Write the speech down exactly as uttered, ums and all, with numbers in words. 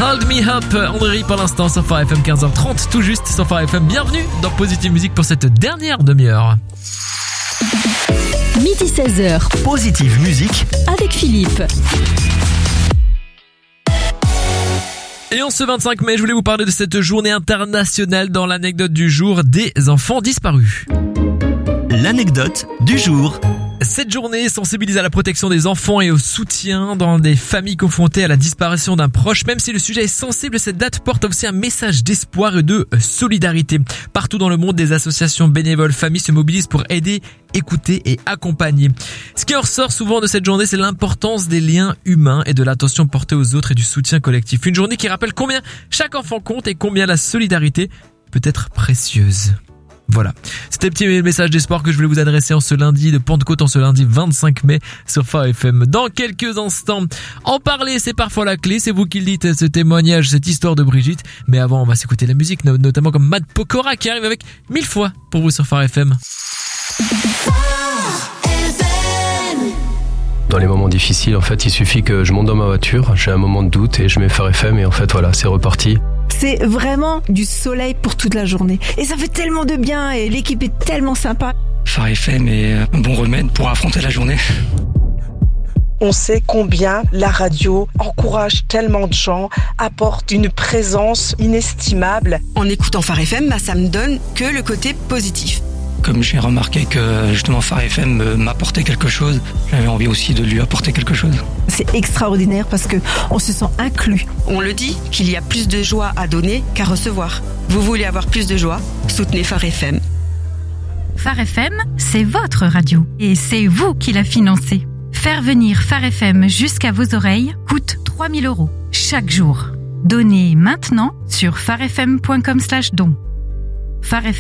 Hold Me Up, André pour l'instant sur Phare F M, quinze heures trente tout juste sur Phare F M. Bienvenue dans Positive Musique pour cette dernière demi-heure. Midi seize heures. Positive Musique avec Philippe. Et en ce vingt-cinq mai, je voulais vous parler de cette journée internationale dans l'anecdote du jour des enfants disparus. L'anecdote du jour. Cette journée sensibilise à la protection des enfants et au soutien dans des familles confrontées à la disparition d'un proche. Même si le sujet est sensible, cette date porte aussi un message d'espoir et de solidarité. Partout dans le monde, des associations bénévoles familles se mobilisent pour aider, écouter et accompagner. Ce qui en ressort souvent de cette journée, c'est l'importance des liens humains et de l'attention portée aux autres et du soutien collectif. Une journée qui rappelle combien chaque enfant compte et combien la solidarité peut être précieuse. Voilà, c'était le petit message d'espoir que je voulais vous adresser en ce lundi de Pentecôte, en ce lundi vingt-cinq mai sur Phare F M. Dans quelques instants, en parler c'est parfois la clé, c'est vous qui le dites, ce témoignage, cette histoire de Brigitte. Mais avant, on va s'écouter la musique, notamment comme Matt Pokora qui arrive avec mille fois pour vous sur Phare F M. Dans les moments difficiles, en fait, il suffit que je monte dans ma voiture, j'ai un moment de doute et je mets Phare F M et en fait, voilà, c'est reparti. C'est vraiment du soleil pour toute la journée. Et ça fait tellement de bien et l'équipe est tellement sympa. Phare F M est un bon remède pour affronter la journée. On sait combien la radio encourage tellement de gens, apporte une présence inestimable. En écoutant Phare F M, bah, ça me donne que le côté positif. Comme j'ai remarqué que justement Phare F M m'apportait quelque chose, j'avais envie aussi de lui apporter quelque chose. C'est extraordinaire parce que on se sent inclus. On le dit, qu'il y a plus de joie à donner qu'à recevoir. Vous voulez avoir plus de joie? Soutenez Phare F M. Phare F M, c'est votre radio et c'est vous qui la financez. Faire venir Phare F M jusqu'à vos oreilles coûte trois mille euros chaque jour. Donnez maintenant sur pharefm point com slash don. Phare